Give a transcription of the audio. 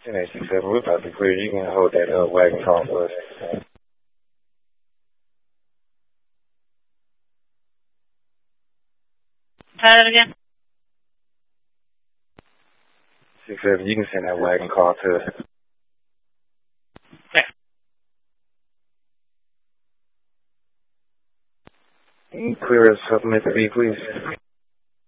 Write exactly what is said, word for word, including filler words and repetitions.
ten eight six seven, we're about to clear. You can hold that uh, wagon call for us. Try that again. six seven, you can send that wagon call to us. Where? Can you clear us supplement to B, please?